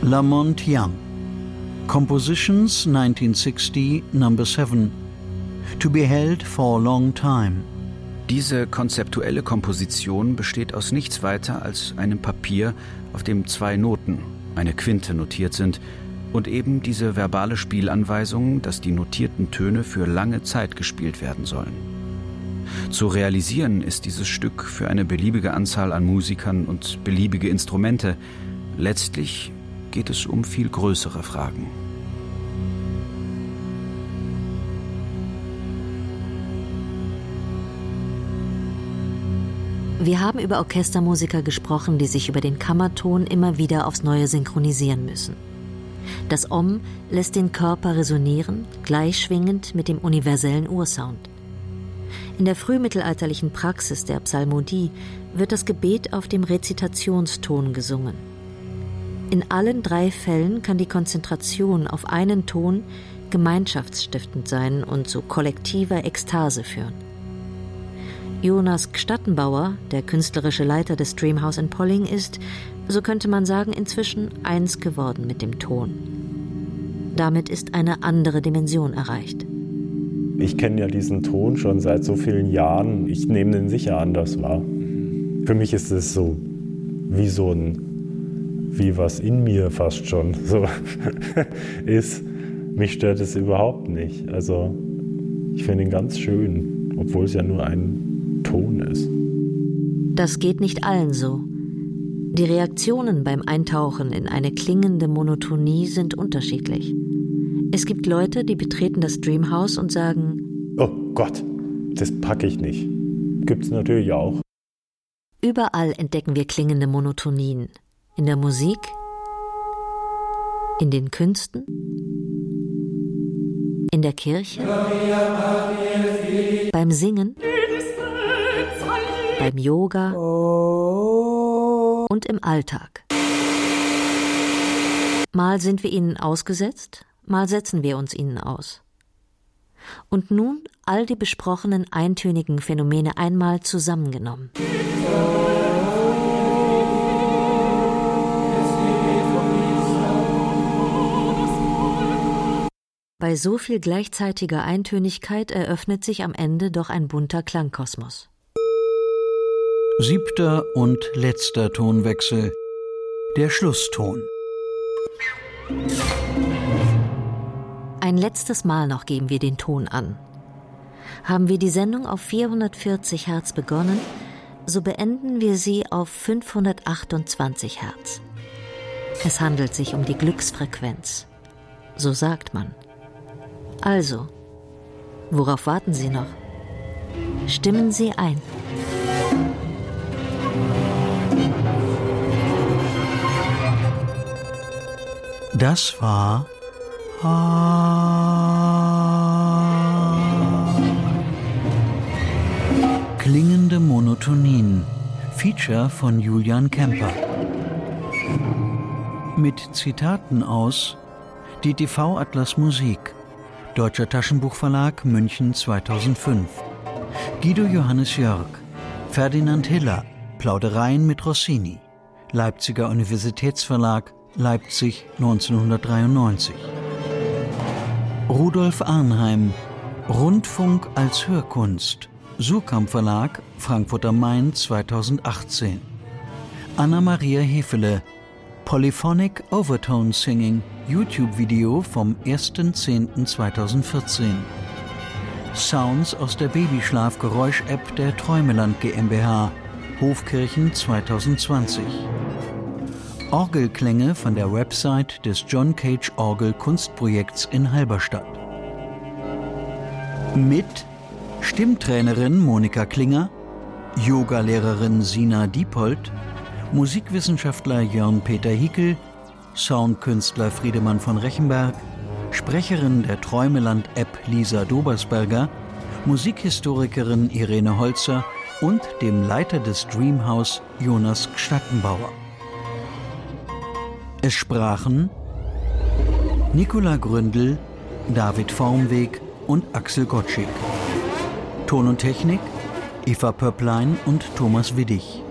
Lamont Young. Compositions 1960, Number 7. To be held for a long time. Diese konzeptuelle Komposition besteht aus nichts weiter als einem Papier, auf dem 2 Noten, eine Quinte, notiert sind und eben diese verbale Spielanweisung, dass die notierten Töne für lange Zeit gespielt werden sollen. Zu realisieren ist dieses Stück für eine beliebige Anzahl an Musikern und beliebige Instrumente. Letztlich geht es um viel größere Fragen. Wir haben über Orchestermusiker gesprochen, die sich über den Kammerton immer wieder aufs Neue synchronisieren müssen. Das Om lässt den Körper resonieren, gleichschwingend mit dem universellen Ursound. In der frühmittelalterlichen Praxis der Psalmodie wird das Gebet auf dem Rezitationston gesungen. In allen 3 Fällen kann die Konzentration auf einen Ton gemeinschaftsstiftend sein und zu kollektiver Ekstase führen. Jonas Gstattenbauer, der künstlerische Leiter des Dreamhouse in Polling, ist, so könnte man sagen, inzwischen eins geworden mit dem Ton. Damit ist eine andere Dimension erreicht. Ich kenne ja diesen Ton schon seit so vielen Jahren. Ich nehme den sicher anders wahr. Für mich ist es so wie was in mir fast schon so ist. Mich stört es überhaupt nicht. Also ich finde ihn ganz schön, obwohl es ja nur ein Ton ist. Das geht nicht allen so. Die Reaktionen beim Eintauchen in eine klingende Monotonie sind unterschiedlich. Es gibt Leute, die betreten das Dreamhouse und sagen: Oh Gott, das packe ich nicht. Gibt's natürlich auch. Überall entdecken wir klingende Monotonien. In der Musik, in den Künsten, in der Kirche, beim Singen, beim Yoga und im Alltag. Mal sind wir ihnen ausgesetzt, mal setzen wir uns ihnen aus. Und nun all die besprochenen eintönigen Phänomene einmal zusammengenommen. Bei so viel gleichzeitiger Eintönigkeit eröffnet sich am Ende doch ein bunter Klangkosmos. 7. und letzter Tonwechsel, der Schlusston. Ein letztes Mal noch geben wir den Ton an. Haben wir die Sendung auf 440 Hertz begonnen, so beenden wir sie auf 528 Hertz. Es handelt sich um die Glücksfrequenz. So sagt man. Also, worauf warten Sie noch? Stimmen Sie ein. Das war Klingende Monotonien, Feature von Julian Kemper. Mit Zitaten aus DTV Atlas Musik, Deutscher Taschenbuchverlag, München 2005. Guido Johannes Jörg, Ferdinand Hiller, Plaudereien mit Rossini, Leipziger Universitätsverlag, Leipzig 1993. Rudolf Arnheim, Rundfunk als Hörkunst, Surkamp Verlag, Frankfurt am Main 2018. Anna-Maria Hefele, Polyphonic Overtone Singing, YouTube-Video vom 1.10.2014. Sounds aus der Babyschlafgeräusch-App der Träumeland GmbH, Hofkirchen 2020. Orgelklänge von der Website des John Cage Orgel Kunstprojekts in Halberstadt. Mit Stimmtrainerin Monika Klinger, Yogalehrerin Sina Diepold, Musikwissenschaftler Jörn-Peter Hickel, Soundkünstler Friedemann von Rechenberg, Sprecherin der Träumeland-App Lisa Dobersberger, Musikhistorikerin Irene Holzer und dem Leiter des Dreamhouse Jonas Gstattenbauer. Es sprachen Nicola Gründel, David Formweg und Axel Gottschig. Ton und Technik Eva Pöpplein und Thomas Widdig.